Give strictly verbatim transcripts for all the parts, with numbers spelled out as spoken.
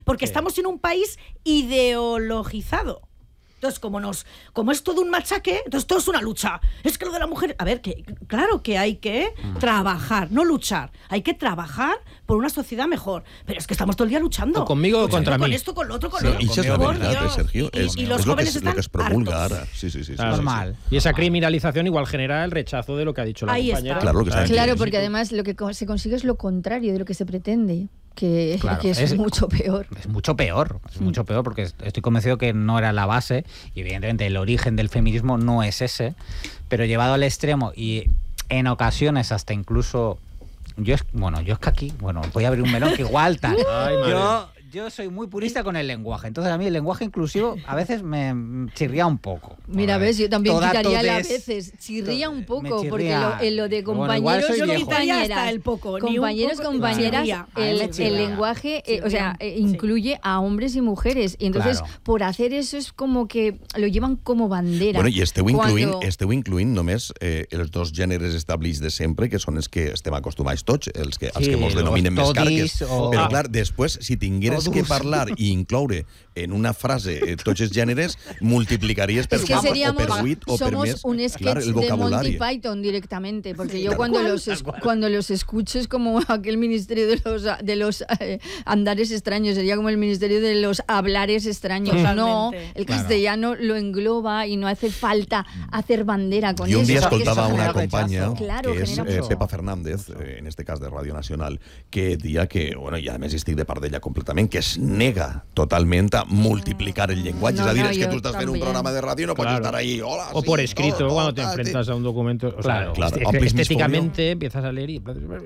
porque sí. estamos en un país ideologizado. Entonces, como nos, como es todo un machaque, entonces todo es una lucha. Es que lo de la mujer... A ver, que claro que hay que mm. trabajar, no luchar. Hay que trabajar por una sociedad mejor. Pero es que estamos todo el día luchando. O conmigo o contra con mí. Con esto, con lo otro, con sí, lo otro. Y eso es la verdad, Sergio. Y, es, y, y los es jóvenes lo que, están lo que es promulga hartos. ahora. Sí, sí, sí. Claro, sí, normal. Sí. Y esa criminalización igual genera el rechazo de lo que ha dicho la Ahí compañera. Está. Claro, lo que está claro, porque además lo que se consigue es lo contrario de lo que se pretende. Que, claro, que es, es mucho peor. Es mucho peor, es mucho peor, porque estoy convencido que no era la base, y evidentemente el origen del feminismo no es ese, pero llevado al extremo y en ocasiones hasta incluso... Yo es, bueno, yo es que aquí, bueno, voy a abrir un melón que igual tal. Ay, yo, yo soy muy purista con el lenguaje, entonces a mí el lenguaje inclusivo a veces me chirría un poco. Mira, ves, yo también Toda, quitaría todes, a veces, chirría un poco, chirría. Porque lo, en lo de compañeros, bueno, y compañeras, el poco, compañeros, poco, compañeras, el, el lenguaje, eh, o sea, eh, incluye a hombres y mujeres, y entonces claro. por hacer eso es como que lo llevan como bandera. Bueno, i esteu incluint, Cuando... esteu incluint només eh, els dos gèneres establerts de sempre, que són els que estem acostumats tots, els que, els sí, que mos denominen més carques. O... Però clar, després, si tingueres que parlar i incloure en una frase eh, tots els gèneres, multiplicaries per es que quatre seríamos, o per vuit o per més. Somos un sketch clar, el de vocabulari. Monty Python directamente, porque Sí, yo cuando cual, los es, cuando los escucho es como aquel ministerio de los de los eh, andares extraños, sería como el ministerio de los hablares extraños. Totalmente. No, el castellano claro. lo engloba y no hace falta hacer bandera con yo eso. Yo un día eso escoltava eso una compañía claro, que és eh, Pepa Fernández, eh, en este cas de Radio Nacional, que dia que, bueno, i a més estic de part d'ella completament, que es nega totalment a multiplicar el llenguatge. No, és a dir, no, és que tu estàs fent un programa de ràdio i no pots claro. estar ahí, hola, o sí, por escrito, todo, cuando todo, te enfrentas a un documento. O claro, sea, claro, est estéticamente empiezas a leer y...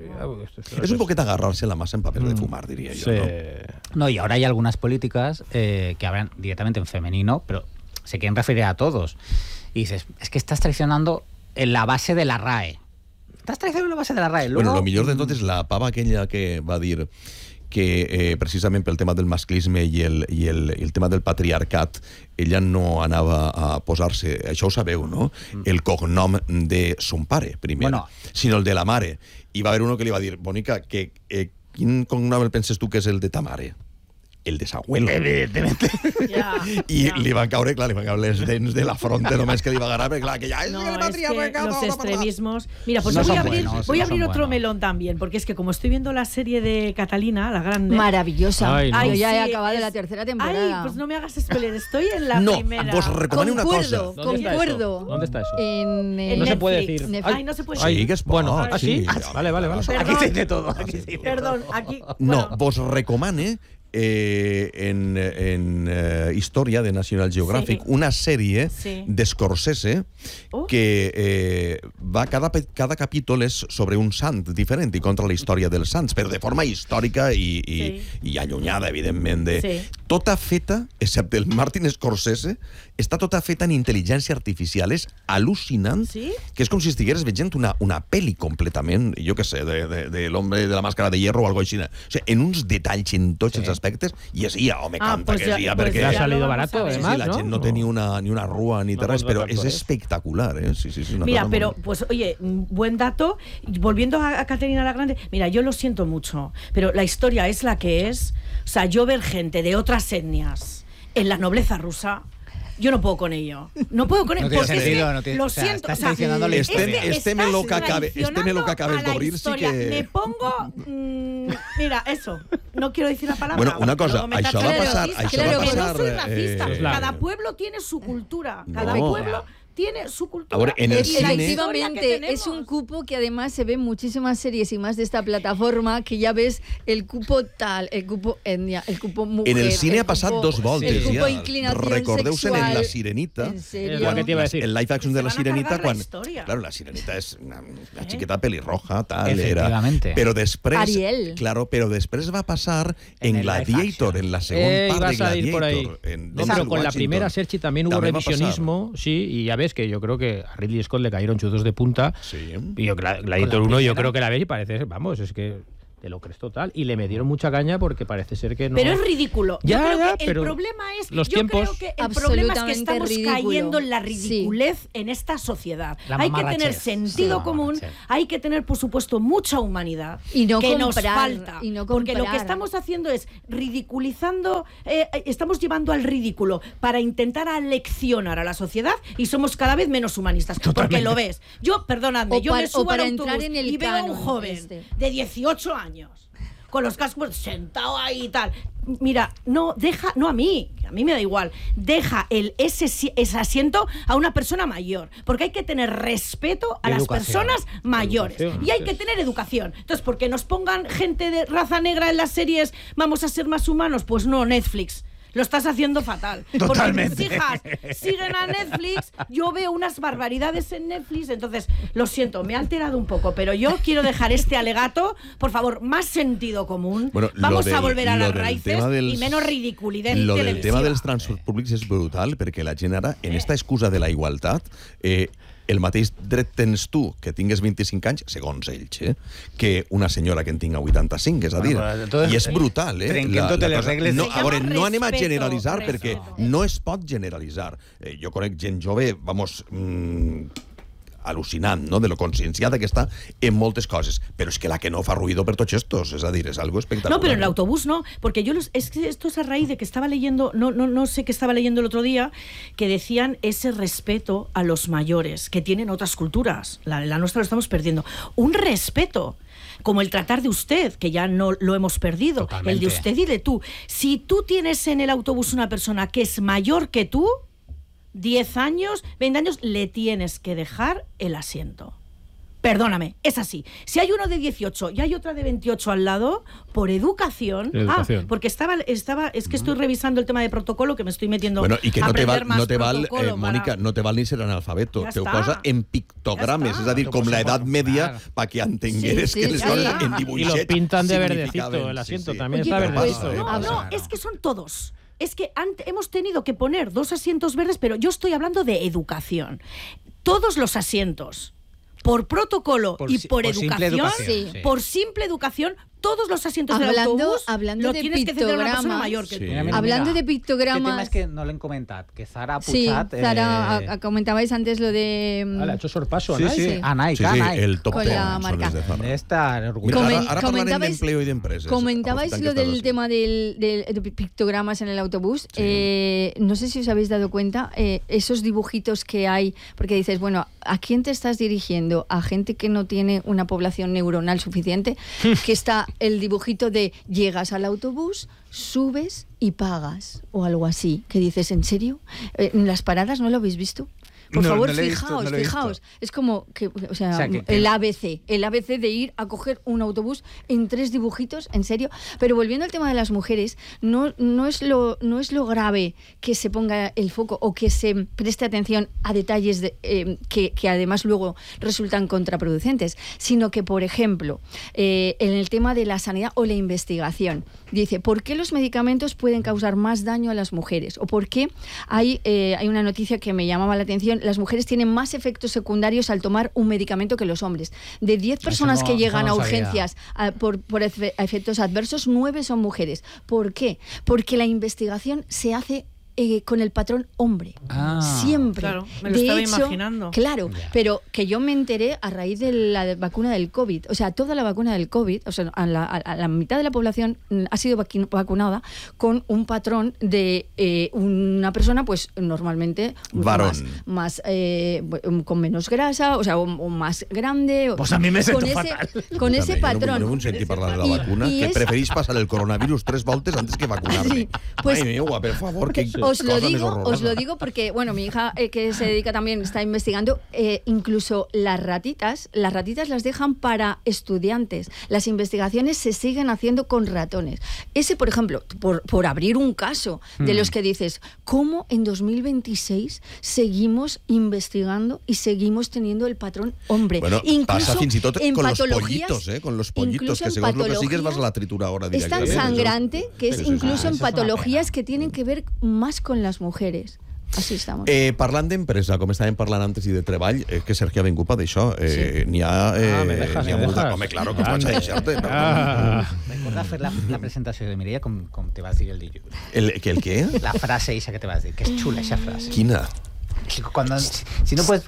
Es un poquito agarrarse la masa en papel de fumar, diría yo. Sí. ¿no? No, y ahora hay algunas políticas eh, que hablan directamente en femenino, pero se quieren referir a todos. Y dices, es que estás traicionando en la base de la R A E. Estás traicionando la base de la R A E. Luego... Bueno, lo millor de tot és la pava aquella que va dir que eh, precisament pel tema del masclisme i el, i, el, i el tema del patriarcat ella no anava a posar-se, això ho sabeu, no? El cognom de son pare, primer, bueno. sinó el de la mare. I va haver uno que li va dir, Bonica, que, eh, quin cognom el penses tu que és el de ta mare? El de s'abuelo. Evidentemente. Ja, I ja. li van caure, clar, li van caure les dents de la fronte només que li va agarrar, perquè clar, que ja és no, que el patriarcat... los extremismos... Mira, pues no voy a abrir, buenos, voy a no abrir otro buenos. melón también, porque es que como estoy viendo la serie de Catalina, la grande... Maravillosa. Ay, no. Yo ya sí, he acabado es... la tercera temporada. Ay, pues no me hagas spoiler, estoy en la no, primera. No, vos recomano una cosa. ¿Dónde está Concuerdo. eso? ¿Dónde está eso? En, En no Netflix. se puede decir. Netflix. Ay, no se puede Sí, decir. que es Bueno, bo, ¿ah, sí? ja, Vale, vale, vale. Perdón. Aquí se dice todo. Aquí se dice Perdón, aquí... No, bueno. vos recomane eh, en, en eh, Història de National Geographic Sí. una sèrie Sí. d'Scorsese Oh. que eh, va cada, cada capítol és sobre un sant diferent i contra la història dels sants, però de forma històrica i, i, Sí. i allunyada, evidentment. De... Sí. Tota feta, excepte el Martin Scorsese, està tota feta en intel·ligència artificial. És al·lucinant, Sí? que és com si estigueres veient una, una pel·li completament, jo què sé, de, de, de l'hombre de la màscara de hierro o algo així. O sigui, en uns detalls en tots sí. els aspectes, i és ia, home, Ah, canta pues que ja- és ia, pues perquè... Le ha ya salido lo vamos barato, a ver. Sí, además, sí, la ¿no? gent no té ni una, ni una rúa ni No, té res, no, però no, és actores. espectacular, ¿eh? Sí, sí, sí, una Mira, cosa pero, molt... pues, oye, buen dato. Volviendo a, a Caterina la Grande, mira, yo lo siento mucho, pero la historia es la que es. O sea, yo ver gente de otras etnias en la nobleza rusa, yo no puedo con ello. No puedo con ello. No tiene porque sentido, es que no tiene- lo o sea, siento. estás o sea, traicionando la es historia. que Este estás me lo que acabe- este me lo que acabes traicionando de abrir, a la sí historia. que- Me pongo... mmm, mira, eso. No quiero decir la palabra. Bueno, una porque cosa, luego me això tachan va de passar... racista. Això Claro va que Que no passar... soy racista. eh, Cada pueblo tiene su cultura. Cada No. pueblo tiene su cultura. Ahora, en el Y la cine- historia que Efectivamente, es tenemos. un cupo que además se ve en muchísimas series y más de esta plataforma, que ya ves el cupo tal, el cupo etnia, el cupo mujer. En el cine el ha passat cupo- dos voltes, el cupo ja. inclinación Recordeu-se'n en sexual. La Sirenita. ¿En serio? Igual que te iba a decir. El live action de La Se van a Sirenita, cargar la quan... historia. Claro, La Sirenita és una, una xiqueta pelirroja, tal, Efectivamente. era... Però després... Ariel. Claro, però després va passar en, En el Gladiator, live action. en la segunda Eh, part de ibas a ir por ahí. Gladiator. En No, Denzel pero con la Washington. primera Serchi también hubo També va revisionismo, sí, y ya ves que yo creo que a Ridley Scott le cayeron chuzos de punta. Sí. Y yo, Gla- Gladiator Con la uno, yo primera. creo que la ves y parece, vamos, es que te lo crees total. Y le metieron mucha caña porque parece ser que no... Pero es ridículo. Ya, yo creo ya, que el pero problema es los yo tiempos... creo que el problema es que Absolutamente estamos ridículo. cayendo en la ridiculez Sí. en esta sociedad. La Hay que tener mamarrachez. sentido Sí, común, mamarrachez. hay que tener, por supuesto, mucha humanidad Y no que nos comprar, falta. y no porque lo que comprar. estamos haciendo es ridiculizando, eh, estamos llevando al ridículo para intentar aleccionar a la sociedad y somos cada vez menos humanistas. Porque lo ves. Yo, perdonadme, O yo para- me o subo para al entrar autobús en el y veo a un canon joven este. de dieciocho años con los cascos sentado ahí y tal. Mira, no, deja, no a mí, a mí me da igual, deja el, ese, si- ese asiento a una persona mayor, porque hay que tener respeto a las Educación. personas mayores Educación, y hay sí. que tener educación. Entonces, porque nos pongan gente de raza negra en las series, vamos a ser más humanos, pues no, Netflix. Lo estás haciendo fatal. Totalmente. Porque mis hijas siguen a Netflix, yo veo unas barbaridades en Netflix, entonces, lo siento, me ha alterado un poco, pero yo quiero dejar este alegato, por favor, más sentido común. Bueno, lo Vamos del- a volver a lo las del raíces tema dels- y menos ridiculidad Lo del televisiva. tema dels transports públics és brutal, perquè la gent ara, en esta excusa de la igualtat, eh, el mateix dret tens tu, que tingues vint-i-cinc anys, segons ells, eh, que una senyora que en tinga vuitanta-cinc, és a dir, Bueno, però entonces, i és brutal, eh? trenquem totes les regles No, de- a veure, Se llama no anem a respeto, generalitzar, respeto. perquè no es pot generalitzar. Eh, jo conec gent jove, vamos... Mm, al·lucinant, no?, de lo conscienciada que està en moltes coses, però és que la que no fa ruido per tots estos, és a dir, és algo espectacular. No, pero en el autobús no, porque yo los, es que esto es a raíz de que estaba leyendo, no, no, no sé qué estaba leyendo el otro día, que decían ese respeto a los mayores, que tienen otras culturas. La, la nuestra lo estamos perdiendo. Un respeto, como el tratar de usted, que ya no lo hemos perdido. Totalmente. El de usted y de tú. Si tú tienes en el autobús una persona que es mayor que tú, diez años, veinte años, le tienes que dejar el asiento. Perdóname, es así. Si hay uno de dieciocho y hay otra de veintiocho al lado, por educación... Educación. Ah, porque estaba, estaba... Es que estoy revisando el tema de protocolo, que me estoy metiendo Bueno, i que a no te aprender val, más no te val eh, protocolo para- Mònica, no te val ni ser analfabeto, Ja te ho està. posa en pictogrames, Ja està. és a dir, com Pues la se edat pot media, comprar. perquè entengueres Sí, sí, que les sí. coses Ja en està. Y dibuixet lo pintan de significaven, verdecito, el asiento sí, sí. también Oye, está pero verdecito. pues, ¿eh? no, Pasa, no, ¿no? es que son todos. Es que ante- hemos tenido que poner dos asientos verdes, pero yo estoy hablando de educación. Todos los asientos, por protocolo Por y si- por, por simple educación, educación, sí. por simple educación, todos los asientos del Hablando- autobús hablando lo de tienes que ceder a una persona pictogramas. mayor que Sí. tú. Mira, mira, Hablando mira. de pictogramas- ¿Qué tema es que no l'hem comentat? Que Zara Sí, Puchat... Zara, eh, a- a- comentabais antes lo de... mm, Ah, le ha hecho sorpaso a Sí, Nike. sí, Sí. a Nike, Sí, a sí, Nike. el top Con ten la són marca. els de Zara. Estar Mira, orgulloso. ara, Comen- ara parlarem comentabais- d'empleo i d'empreses. Comentabais aprofitant lo que estàs del així. tema del, del- de pictogramas en el autobús. Eh, no sé si os habéis dado cuenta, eh, esos dibujitos que hay, porque dices, bueno, ¿a quién te estás dirigiendo? ¿A gente que no tiene una población neuronal suficiente? Que está el dibujito de llegas al autobús, subes y pagas, o algo así. Que dices, ¿en serio? Eh, ¿En las paradas no lo habéis visto? Por No, favor, no lo he visto, fijaos, no lo he fijaos. visto. Es como que, o sea, O sea, que- que- el A B C, el A B C de ir a coger un autobús en tres dibujitos, en serio. Pero volviendo al tema de las mujeres, no, no, es lo, no es lo grave que se ponga el foco o que se preste atención a detalles de, eh, que, que además luego resultan contraproducentes, sino que, por ejemplo, eh, en el tema de la sanidad o la investigación, dice, ¿por qué los medicamentos pueden causar más daño a las mujeres? ¿O por qué hay, eh, hay una noticia que me llamaba la atención? Las mujeres tienen más efectos secundarios al tomar un medicamento que los hombres. De diez personas no- que eso llegan no a sabía. urgencias a- por, por efe- a efectos adversos, nueve son mujeres. ¿Por qué? Porque la investigación se hace eh, con el patrón hombre. Ah. Siempre. Claro, me lo De estaba hecho, imaginando. Claro, Ya. pero que yo me enteré a raíz de la vacuna del COVID. O sea, toda la vacuna del COVID, o sea, a la, a la mitad de la población mm, ha sido vaqui- vacunada con un patrón de eh, una persona, pues normalmente Varón. más, más eh, bu- con menos grasa, o sea, o, o más grande. o- Pues a mí me con siento ese, fatal. con ese També, jo patrón. No, no vull sentir parlar de la I- vacuna, i que és- preferís passar el coronavirus tres voltes antes que vacunar-me. Sí, pues- Ai, meua, per favor, que Os lo cosa més digo, horrorosa. os lo digo porque, bueno, mi hija eh, que se dedica también, está investigando, eh, incluso las ratitas, las ratitas las dejan para estudiantes. Las investigaciones se siguen haciendo con ratones. Ese, por ejemplo, por, por abrir un caso de los que dices, ¿cómo en dos mil veintiséis seguimos investigando y seguimos teniendo el patrón hombre? Bueno, passa fins i tot en con los patologías- pollitos, eh? Con los pollitos, incluso que en segons lo que sigues vas a la patologías, trituradora es tan directament. sangrante que es Sí, sí, sí. incluso Ah, en eso es una patologías pena. que tienen que ver más con las mujeres. Así estamos. Eh, parlant d'empresa, com estàvem parlant antes, i de treball, eh, que Sergio ha vingut per d'això. Eh, Sí. N'hi ha... Eh, Ah, me dejas, n'hi ha me molta... dejas. Home, claro, que vaig a deixar-te. Ah. Recuerda hacer la, la presentación de Mireia com, com te vas a decir el dilluns. El, que el què? La frase esa que te vas a decir, que es chula esa frase. Quina? Cuando, si no puedes...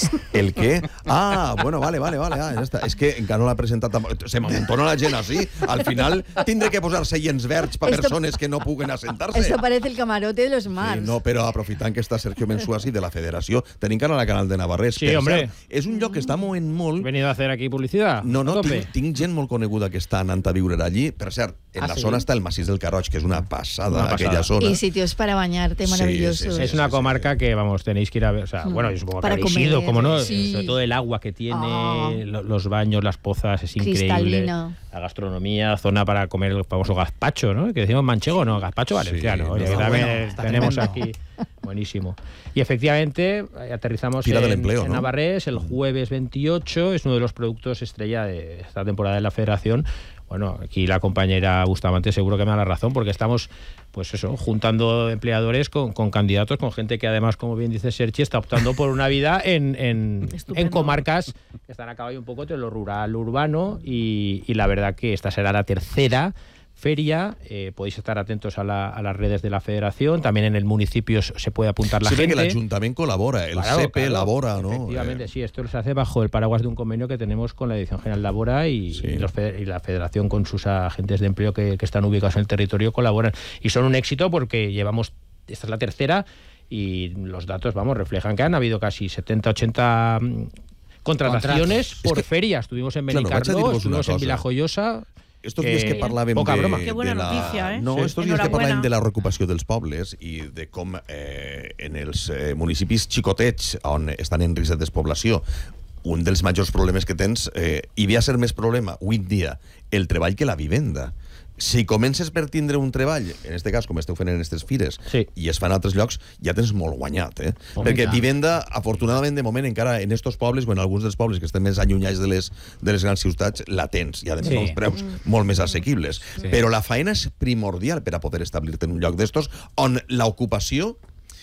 El què? Ah, bueno, vale, vale, vale, ah, ja està. És que encara no l'ha presentat... Se m'amontona la gent així. Al final tindré que posar seients verds per Esto- persones que no puguen assentar-se. Esto parece el camarote de los Sí, Mars. no, però aprofitant que està Sergio Mensuasi de la Federació, tenim cara a la canal de Navarrés. Sí, Per hombre. cert, és un lloc que està movent molt. He venido a hacer aquí publicidad. No, no, Tope. tinc, tinc gent molt coneguda que està anant a viure allí. Per cert, en Ah, la sí? zona està el massís del Carroig, que és una passada, Una pasada. aquella zona. Y sitios para bañarte Sí, maravillosos. sí, Es una comarca que, vamos, tenéis que ir a ver. O sea, bueno, yo supongo que Para habéis comer, ido, como no. sí. Sobre todo el agua que tiene, Ah. lo- los baños, las pozas, es increíble. Cristalina. La gastronomía, zona para comer el famoso gazpacho, ¿no? Que decimos manchego, no, gazpacho valenciano. Sí, Oye, no, que también bueno, está tenemos tremendo. aquí. Buenísimo. Y efectivamente, eh, aterrizamos Tira en, del empleo, en ¿no? Navarrés el jueves veintiocho. Es uno de los productos estrella de esta temporada de la Federación. Bueno, aquí la compañera Bustamante seguro que me da la razón, porque estamos, pues eso, juntando empleadores con, con candidatos, con gente que además, como bien dice Sergi, está optando por una vida en, en, Estupendo. en comarcas que están a caballo un poco entre lo rural, lo urbano, y, y la verdad que esta será la tercera feria. Eh, podéis estar atentos a, la- a las redes de la Federación. También en el municipio se puede apuntar la Sí, gente. que l'Ajuntament col·labora, el Claro, C E P claro. elabora, ¿no? Efectivamente, Eh, sí, esto se hace bajo el paraguas de un convenio que tenemos con la Dirección General Labora y, Sí. y los fe- y la Federación con sus agentes de empleo que, que están ubicados en el territorio colaboran. Y son un éxito porque llevamos, esta es la tercera, y los datos, vamos, reflejan que han habido casi setenta, ochenta mm, contrataciones Contratos. por Es que- feria. Estuvimos en claro, vaig a Benicarló, dir-vos una estuvimos en cosa. Vilajoyosa. Estos dies que parlàvem Poca de, broma. Que buena de la... notícia, eh? No, Sí. estos dies que Enhorabuena. parlàvem de la recuperació dels pobles i de com eh, en els eh, municipis xicotets on estan en risc de despoblació, un dels majors problemes que tens, eh, i ve a ser més problema avui en dia el treball que la vivenda. Si comences per tindre un treball, en este cas, com esteu fent en aquestes fires, Sí. i es fan a altres llocs, ja tens molt guanyat, eh? Oh, Perquè tant. vivenda, afortunadament, de moment, encara en estos pobles, o en alguns dels pobles que estem més allunyats de les, de les grans ciutats, la tens, i a més Sí. uns preus molt més assequibles. Sí. Però la feina és primordial per a poder establir-te en un lloc d'estos on l'ocupació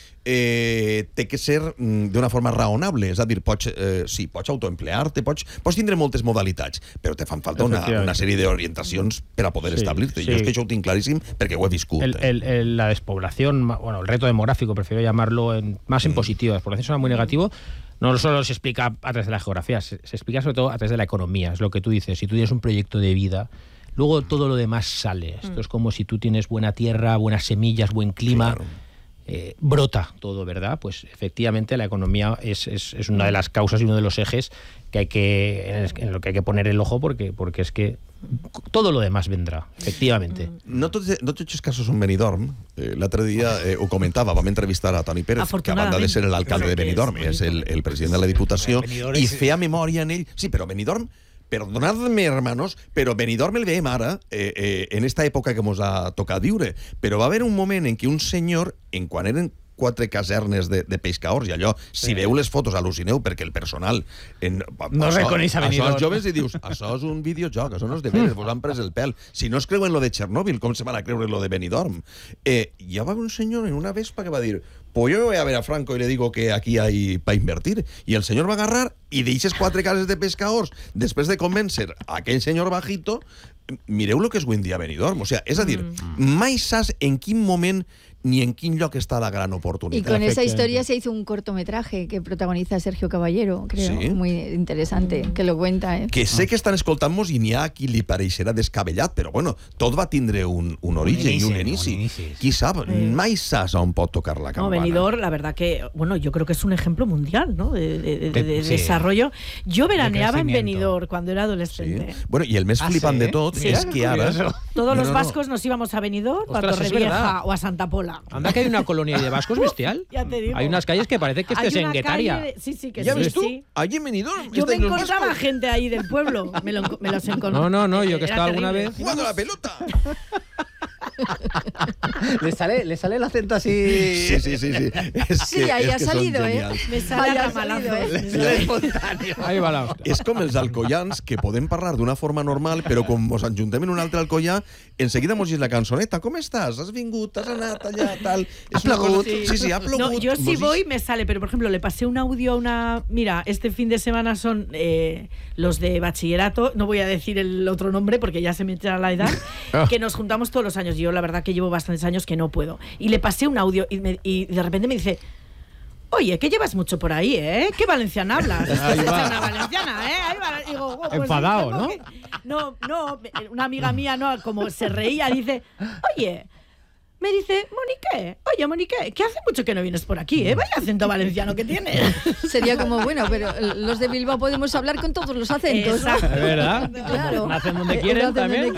eh, té que ser mm, d'una forma raonable, és a dir, pots, eh, sí, pots autoemplear-te, pots, pots tindre moltes modalitats, però te fan falta una, Efectivament. una sèrie d'orientacions per a poder Sí, establir-te. sí. Jo és que això ho tinc claríssim perquè ho he viscut. El- eh. el- el- la despoblación, ma- bueno, el reto demográfico, prefiero llamarlo en- más en positivo. La despoblación suena muy negativo. No solo se explica a través de la geografía, se, se explica sobre todo a través de la economía. Es lo que tú dices. Si tú tienes un proyecto de vida, luego todo lo demás sale. Esto es como si tú tienes buena tierra, buenas semillas, buen clima. Claro. eh, brota todo, ¿verdad? Pues efectivamente la economía es, es, es una de las causas y uno de los ejes que hay que en, el- en lo que hay que poner el ojo porque, porque es que todo lo demás vendrá, efectivamente. No tots, no tots els casos són Benidorm. Eh, L'altre dia eh, ho comentava, vam entrevistar a Toni Pérez, que a banda de ser l'alcalde de Benidorm, és el, el president de la Diputació, Benidorm i és- feia memòria en ell. Sí, però Benidorm, perdonadme, hermanos, però Benidorm el veiem ara, eh, eh, en esta època que mos ha tocat viure. Però va haver un moment en què un senyor, en quan eren quatre casernes de, de pescadors, i allò, si veu les fotos, al·lucineu, perquè el personal... En, No reconeix a Això Benidorm. els joves i dius, això és un videojoc, això no és de veres, vos han pres el pèl. Si no es creuen lo de Chernòbil, com se van a creure lo de Benidorm? Eh, ja va un senyor en una vespa que va dir, pues yo voy a ver a Franco y le digo que aquí hay para invertir. Y el señor va a agarrar y d'eixes quatre cases de pescadors, després de convèncer a aquell senyor bajito, mireu lo que és avui en dia Benidorm. O sea, és a dir, mai saps en quin moment ni en quin lloc està la gran Y oportunitat. con esa Efectivamente. historia se hizo un cortometraje que protagoniza Sergio Caballero, creo, Sí. muy interesante, que lo cuenta. ¿eh? Que sé que estan escoltant-nos i n'hi ha a qui li pareixerà descabellat, però bueno, tot va tindre un, un origen i un inici. un inici, sí. Qui sap, mai saps on pot tocar la No, campana. Benidorm, la verdad que, bueno, yo creo que es un ejemplo mundial, ¿no? De, de- de- De- de sí. desarrollo. Yo veraneaba en crecimiento. Benidorm cuando era Sí. adolescente. Bueno, i el més Ah, flipant sí? de tot Mira, és que ara... curioso. Todos No, los no, no. vascos nos íbamos a Benidorm, a Ostras, es Torrevieja verdad. o a Santa Pola. Anda que hay una colonia de vascos bestial. Ya te digo. Hay unas calles que parece que Hay estés en una Guetaria. calle de- Sí, sí, que ¿Ya sí, ves tú? sí. Allí en Benidorm Yo me estáis los encontraba vascos gente ahí del pueblo. Me, lo, me los encontraba. No, no, no, yo que he Era estado alguna terrible. vez. jugando a la pelota. Le sale, le sale el acento así. Sí, sí, sí, sí. Es Sí, que, ahí es ha que son salido, ¿eh? genials. Me sale Vaya, a ha salido, ramalazos. ¿eh? Me Le sale- espontáneo. Ahí va la hostia. És com els alcoians, que podem parlar d'una forma normal, però com ens ajuntem en un altre alcoià, enseguida mos llegeix la cançoneta. Com estàs? Has vingut? Has anat allà? Tal. És una cosa... Sí, sí, ha plogut. No, yo si Mos voy llegeix- me sale, pero por ejemplo le pasé un audio a una... Mira, este fin de semana son eh, los de bachillerato, no voy a decir el otro nombre porque ya se me entra la edad, que nos juntamos todos los años. Yo la verdad que llevo bastantes años que no puedo. Y le pasé un audio y, me- y de repente me dice... Oye, que llevas mucho por ahí, ¿eh? ¿Qué valenciana hablas? Ahí Es va. una valenciana, ¿eh? Ahí va. Digo, oh, pues Enfadado, tengo ¿no? que- No, no, una amiga mía, no, como se reía, dice, oye, me dice, Monique, oye, Monique, que hace mucho que no vienes por aquí, ¿eh? Vaya acento valenciano que tienes. Sería como, bueno, pero los de Bilbao podemos hablar con todos los acentos. Exacto. Es verdad. Claro. Nacen donde Eh, quieren nacen donde también.